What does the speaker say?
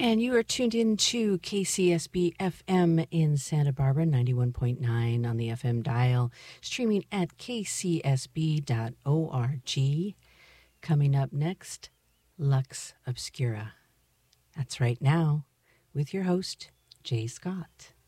And you are tuned in to KCSB FM in Santa Barbara, 91.9 on the FM dial, streaming at kcsb.org. Coming up next, Lux Obscura. That's right now with your host, Jay Scott.